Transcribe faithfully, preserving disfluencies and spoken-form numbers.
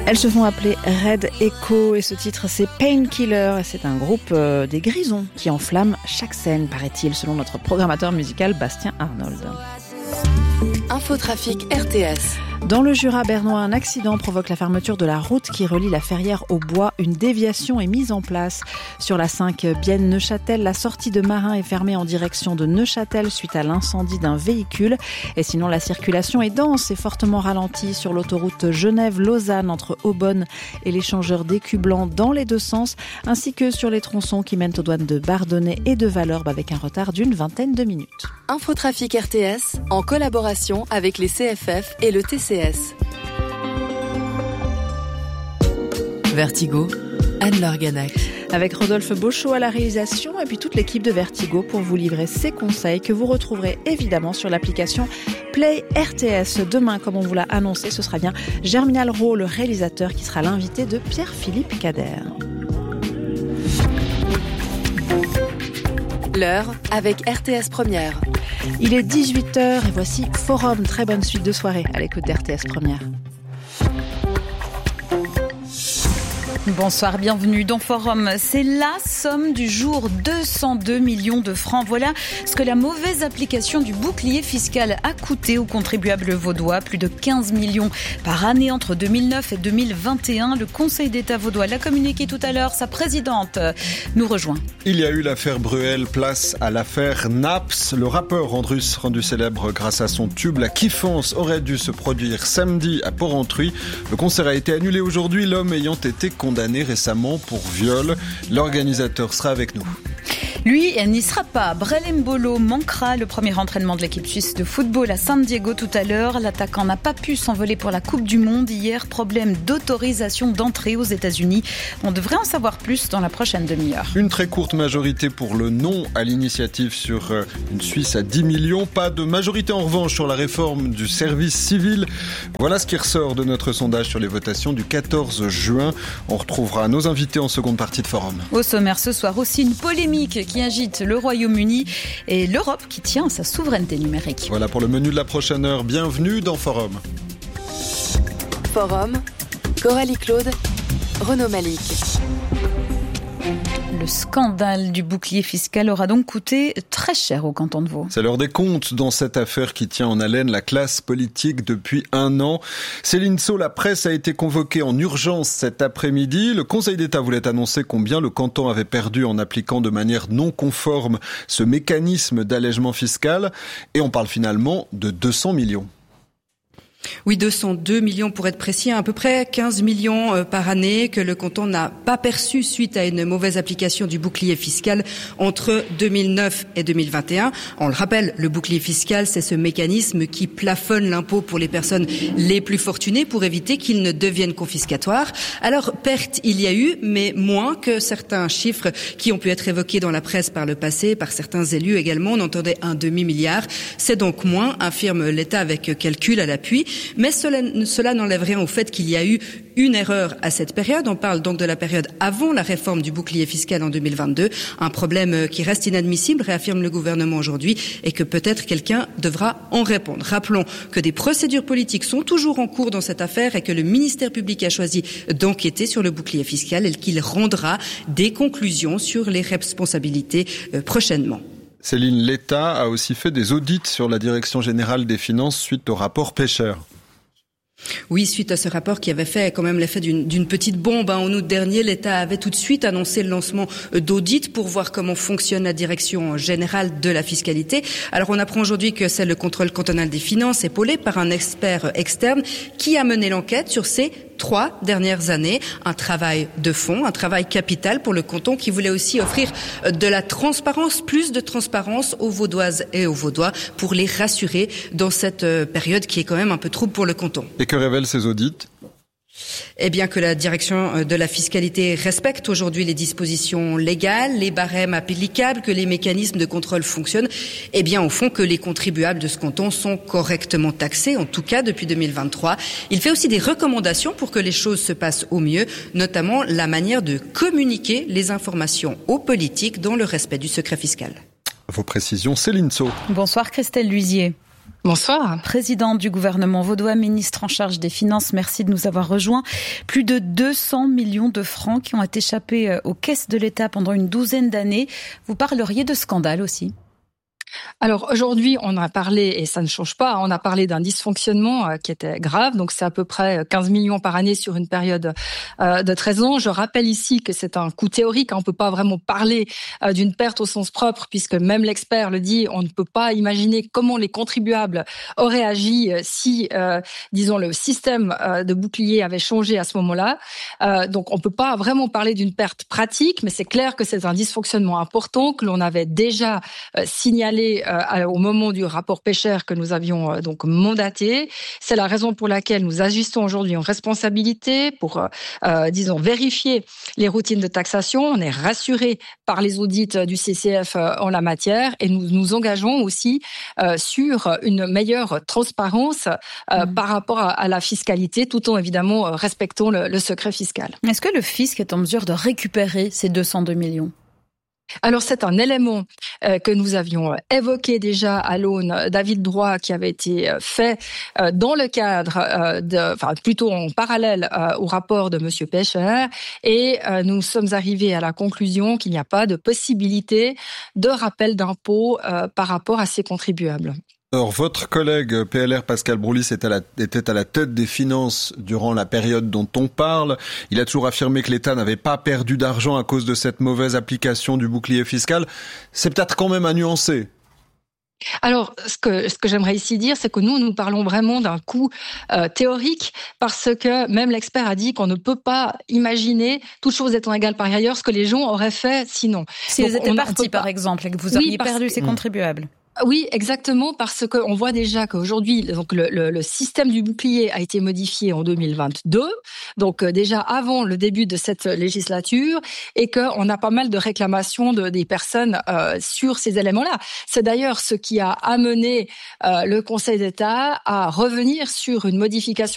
Elles se font appeler Red Echo et ce titre c'est Painkiller et c'est un groupe euh, des Grisons qui enflamme chaque scène, paraît-il, selon notre programmateur musical Bastien Arnold. Infotrafic R T S. Dans le Jura bernois, un accident provoque la fermeture de la route qui relie la Ferrière au Bois. Une déviation est mise en place. Sur la cinq Bienne-Neuchâtel, la sortie de Marin est fermée en direction de Neuchâtel suite à l'incendie d'un véhicule. Et sinon, la circulation est dense et fortement ralentie sur l'autoroute Genève-Lausanne entre Aubonne et l'échangeur d'Écus Blanc dans les deux sens, ainsi que sur les tronçons qui mènent aux douanes de Bardonnay et de Valorbe avec un retard d'une vingtaine de minutes. Infotrafic R T S en collaboration avec les C F F et le T C S. Vertigo, Anne Lorganac. Avec Rodolphe Beauchot à la réalisation et puis toute l'équipe de Vertigo pour vous livrer ses conseils que vous retrouverez évidemment sur l'application Play R T S. Demain, comme on vous l'a annoncé, ce sera bien Germinal Rowe, le réalisateur, qui sera l'invité de Pierre-Philippe Cader. L'heure avec R T S Première. Il est dix-huit heures et voici Forum. Très bonne suite de soirée à l'écoute d'R T S Première. Bonsoir, bienvenue dans Forum. C'est la somme du jour, deux cent deux millions de francs. Voilà ce que la mauvaise application du bouclier fiscal a coûté aux contribuables vaudois. Plus de quinze millions par année entre deux mille neuf et deux mille vingt et un. Le Conseil d'État vaudois l'a communiqué tout à l'heure. Sa présidente nous rejoint. Il y a eu l'affaire Bruel, place à l'affaire Naps. Le rappeur russe rendu célèbre grâce à son tube La Kiffance aurait dû se produire samedi à Porrentruy. Le concert a été annulé aujourd'hui, l'homme ayant été condamné condamné récemment pour viol. L'organisateur sera avec nous. Lui, elle n'y sera pas. Brel Mbolo manquera le premier entraînement de l'équipe suisse de football à San Diego tout à l'heure. L'attaquant n'a pas pu s'envoler pour la Coupe du Monde hier. Problème d'autorisation d'entrée aux États-Unis. On devrait en savoir plus dans la prochaine demi-heure. Une très courte majorité pour le non à l'initiative sur une Suisse à dix millions. Pas de majorité en revanche sur la réforme du service civil. Voilà ce qui ressort de notre sondage sur les votations du quatorze juin. On retrouvera nos invités en seconde partie de Forum. Au sommaire ce soir aussi une polémique qui agite le Royaume-Uni et l'Europe qui tient à sa souveraineté numérique. Voilà pour le menu de la prochaine heure. Bienvenue dans Forum. Forum, Coralie Claude, Renaud Malik. Le scandale du bouclier fiscal aura donc coûté très cher au canton de Vaud. C'est l'heure des comptes dans cette affaire qui tient en haleine la classe politique depuis un an. Céline Sceaux, la presse a été convoquée en urgence cet après-midi. Le Conseil d'État voulait annoncer combien le canton avait perdu en appliquant de manière non conforme ce mécanisme d'allègement fiscal. Et on parle finalement de deux cents millions. Oui, deux cent deux millions pour être précis, à peu près quinze millions par année que le canton n'a pas perçu suite à une mauvaise application du bouclier fiscal entre deux mille neuf et deux mille vingt et un. On le rappelle, le bouclier fiscal, c'est ce mécanisme qui plafonne l'impôt pour les personnes les plus fortunées pour éviter qu'il ne devienne confiscatoire. Alors, perte, il y a eu, mais moins que certains chiffres qui ont pu être évoqués dans la presse par le passé, par certains élus également. On entendait un demi-milliard. C'est donc moins, affirme l'État avec calcul à l'appui. Mais cela, cela n'enlève rien au fait qu'il y a eu une erreur à cette période. On parle donc de la période avant la réforme du bouclier fiscal en deux mille vingt-deux. Un problème qui reste inadmissible, réaffirme le gouvernement aujourd'hui, et que peut-être quelqu'un devra en répondre. Rappelons que des procédures politiques sont toujours en cours dans cette affaire et que le ministère public a choisi d'enquêter sur le bouclier fiscal et qu'il rendra des conclusions sur les responsabilités euh, prochainement. Céline, l'État a aussi fait des audits sur la Direction générale des finances suite au rapport Pêcheur. Oui, suite à ce rapport qui avait fait quand même l'effet d'une, d'une petite bombe. Hein. En août dernier, l'État avait tout de suite annoncé le lancement d'audits pour voir comment fonctionne la Direction générale de la fiscalité. Alors on apprend aujourd'hui que c'est le contrôle cantonal des finances, épaulé par un expert externe, qui a mené l'enquête sur ces trois dernières années. Un travail de fond, un travail capital pour le canton qui voulait aussi offrir de la transparence, plus de transparence aux Vaudoises et aux Vaudois pour les rassurer dans cette période qui est quand même un peu trouble pour le canton. Et que révèlent ces audits ? Eh bien que la direction de la fiscalité respecte aujourd'hui les dispositions légales, les barèmes applicables, que les mécanismes de contrôle fonctionnent, eh bien au fond que les contribuables de ce canton sont correctement taxés, en tout cas depuis deux mille vingt-trois. Il fait aussi des recommandations pour que les choses se passent au mieux, notamment la manière de communiquer les informations aux politiques dans le respect du secret fiscal. Vos précisions, Céline Sceaux. Bonsoir Christelle Luisier. Bonsoir. Présidente du gouvernement vaudois, ministre en charge des Finances, merci de nous avoir rejoints. Plus de deux cents millions de francs qui ont échappé aux caisses de l'État pendant une douzaine d'années. Vous parleriez de scandale aussi ? Alors aujourd'hui, on a parlé, et ça ne change pas, on a parlé d'un dysfonctionnement euh, qui était grave, donc c'est à peu près quinze millions par année sur une période euh, de treize ans. Je rappelle ici que c'est un coût théorique, hein, on ne peut pas vraiment parler euh, d'une perte au sens propre, puisque même l'expert le dit, on ne peut pas imaginer comment les contribuables auraient agi euh, si, euh, disons, le système euh, de bouclier avait changé à ce moment-là. Euh, donc on ne peut pas vraiment parler d'une perte pratique, mais c'est clair que c'est un dysfonctionnement important que l'on avait déjà euh, signalé Euh, au moment du rapport Pécher que nous avions euh, donc mandaté. C'est la raison pour laquelle nous agissons aujourd'hui en responsabilité pour, euh, euh, disons, vérifier les routines de taxation. On est rassuré par les audits du C C F euh, en la matière et nous nous engageons aussi euh, sur une meilleure transparence euh, mmh. par rapport à, à la fiscalité, tout en évidemment respectant le, le secret fiscal. Est-ce que le fisc est en mesure de récupérer ces deux cent deux millions ? Alors c'est un élément euh, que nous avions évoqué déjà à l'aune d'avis de droit qui avait été fait euh, dans le cadre, euh, de, enfin plutôt en parallèle euh, au rapport de Monsieur Pécher, et euh, nous sommes arrivés à la conclusion qu'il n'y a pas de possibilité de rappel d'impôt euh, par rapport à ces contribuables. Alors, votre collègue P L R Pascal Broulis était à, la, était à la tête des finances durant la période dont on parle. Il a toujours affirmé que l'État n'avait pas perdu d'argent à cause de cette mauvaise application du bouclier fiscal. C'est peut-être quand même à nuancer. Alors, ce que, ce que j'aimerais ici dire, c'est que nous, nous parlons vraiment d'un coût euh, théorique, parce que même l'expert a dit qu'on ne peut pas imaginer, toutes choses étant égales par ailleurs, ce que les gens auraient fait sinon. Si ils étaient partis, par pas... exemple, et que vous auriez oui, perdu ces contribuables. Oui, exactement, parce qu'on voit déjà qu'aujourd'hui, donc le, le, le système du bouclier a été modifié en deux mille vingt-deux, donc déjà avant le début de cette législature, et qu'on a pas mal de réclamations de, des personnes euh, sur ces éléments-là. C'est d'ailleurs ce qui a amené euh, le Conseil d'État à revenir sur une modification